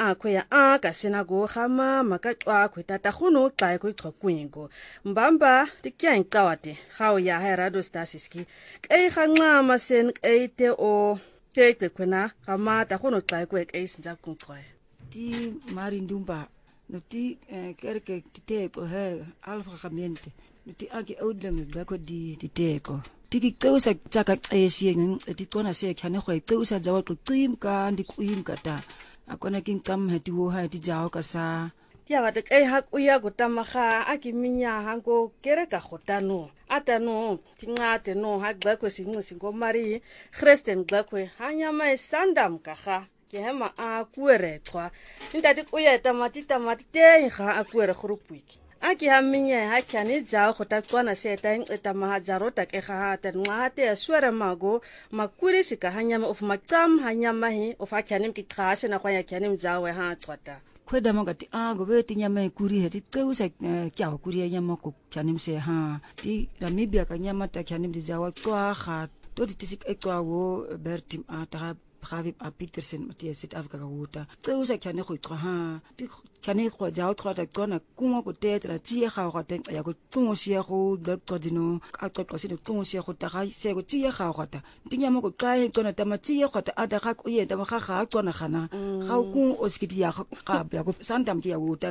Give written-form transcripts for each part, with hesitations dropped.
kwe ya ka sinago khama makaqwa kwe tata khuno xa kwe xhokwingo mbamba tikyang xawate khaw ya herado stasiski kay khanqama sen kayte o teke kwena khama ta khuno xa kwe kay sinza kunxwe ti mari ndumba no ti kerke titeko he alfa khamiente no ti ake odleng ngakho di titeko tikiceusa tsaka xeshiyeng ticona se khane khwe ceusa jawa qimka ndikuimka ta akona kincam hati wo ha ti jawo ka sa ya ba te ha kuya go tamaga akiminya hango kereka khotano atano tingate no ha gxakwe sinqisi ngomari Christian gxakwe hanyama esandam kaga kehema akuerexwa indati kuya tamati te ha akuere khurupwiki aki haminya ha kyane jawo khota tswana seta ingceta mahajarota ke ha ta ngate aswera mago makuri sika hanyama of macam hanyama hi of akyane mkikhase na kwaya kyane mjawe ha tswata kweda mangati go beti nyama kuri heti tseusa kya kuri nyama ko kyane mse ha ti Namibia ka nyama ta kyane mjawa kwa ha to tisik ekwa wo bertim ata Ravi Peterson Matthias South Africa wuta tseusa kyane go itwa ha ti kyane go jawo tlhota tsona kumo go tetra tsie ga go teng ya go tsosia go doctor dino ka tlotlo se tsosia go ta ga se go tsie ga go ta tinya mo go tlae tsona ta matsie go ta ada ga go yeta ga ga tsona gana ga go o skiti ya ga ya go sandam ke ya wuta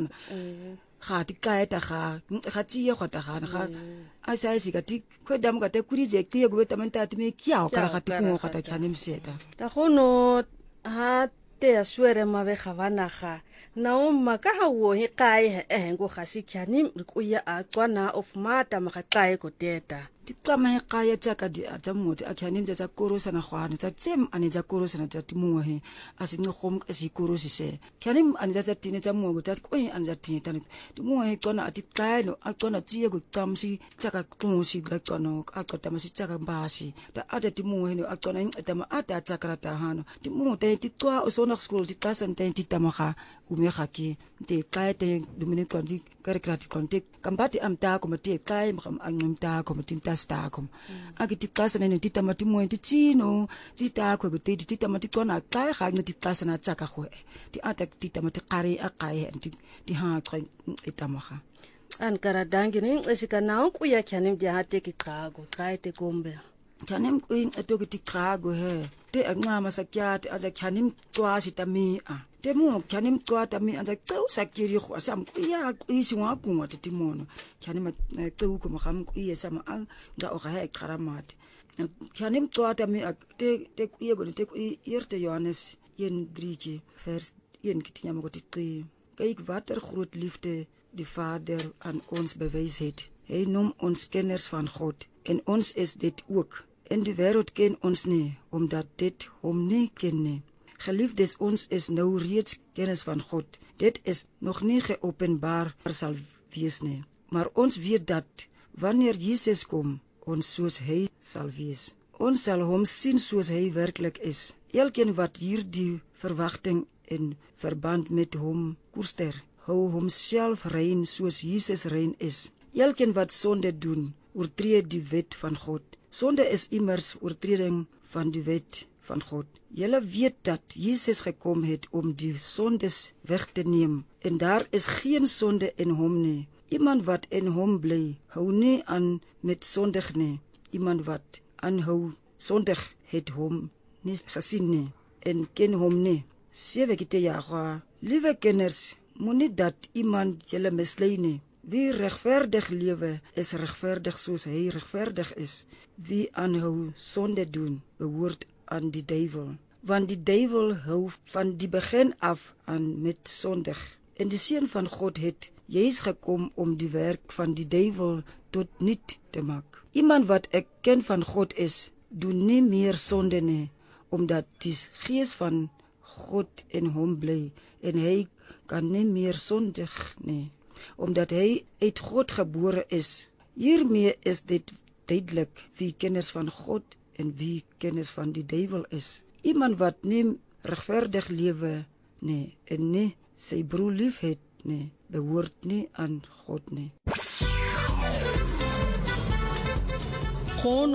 ga ti kaeta ga tsie go ta ga a sa isi ka ti kweda mo ka te kuri je ke go beta menta ti me kiao ka ga ti go ga ta kyane mseta ta gono ha te aswere mabe khavana ga na maka ha wo he kai go ga se kyane go ya a tswana of mata maka kai go teta tikama he kaya tsaka di ata moti a kyane mtsa korosa na khwana tsa tsem ane tsa korosa na tsa timo he asinge khom ka si korosi se kyane ane tsa tine tsa mo go tsa ko ane tsa tine tane timo he tsona ati tsaino a tsona tsie go tsamsi tsaka tlosi bla tsona a tsota masi tsaka mbasi ta ata timo he no a tsona ata ma ata tsaka ta hano timo te ti twa o sona school ti tasa nte ti tamaga ume ga ke te kaete dumine kwandi karkrati kontek kambati amta ko mate kai makam angmta ko matinta sta ko akiti klasa ne ti tamati mo ti chino ti ta ko ti tamati kona kai ga ngti klasa na tsaka go ti ata ti tamati qari a kai ti ha qai itamaga an karadangi ni esika na ku ya kyane bya hate ki qago kaite kombe kyane ku atoki ti qago he te angama sakyat aza kyane twasi tami a temo kyane mtwata mi anza tseusa kiri go asam ya isi wa kunwa timono kyane ma tseu ko magam ku yesa ma nga o ga ha ekharamati kyane mtwata mi te ku yego te ku irte Johannes 1:3 vers 1 kitinya mo ti kyk watter groot liefde die Vader aan ons bewys het. Hy noem ons kenners van God en ons is dit ook. En die wêreld ken ons nie omdat dit hom nie ken nie. Geliefdes, ons is nou reeds kennis van God. Dit is nog nie geopenbaar sal wees nie. Maar ons weet dat wanneer Jesus kom, ons soos hy sal wees. Ons sal hom sien soos hy werklik is. Elkeen wat hierdie verwagting in verband met hom koester, hou homself rein soos Jesus rein is. Elkeen wat sonde doen, oortree die wet van God. Sonde is immers oortreding van die wet van God. Julle weet dat Jesus gekom het om die sondes weg te neem en daar is geen sonde in hom nie. Iemand wat in hom bly, hou nie aan met sondig nie. Iemand wat aanhou sondig het hom nie gesien nie en ken hom nie. 7 kite jaar, liewe kinders, moenie dat iemand julle mislei nie. Wie regverdig lewe, is regverdig soos hy regverdig is. Wie aanhou sonde doen, behoort aan die duivel. Want die duivel hou van die begin af aan met sondig. En die seun van God het juis gekom om die werk van die duivel tot niet te maak. Iemand wat ek ken van God is, doen nie meer sonde nie, omdat die gees van God in hom bly en hy kan nie meer sondig nie, omdat hy uit God gebore is. Hiermee is dit duidelik wie kinders van God en wie kinders van die duivel is. Iemand wat nie regverdig lewe nie en nie sy broer lief het nie, behoort nie aan God nie.